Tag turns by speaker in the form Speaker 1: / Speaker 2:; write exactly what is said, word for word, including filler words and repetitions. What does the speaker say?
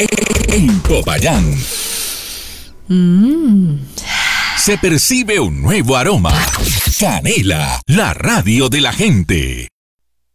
Speaker 1: En Popayán.
Speaker 2: Mmm.
Speaker 1: Se percibe un nuevo aroma. Canela, la radio de la gente.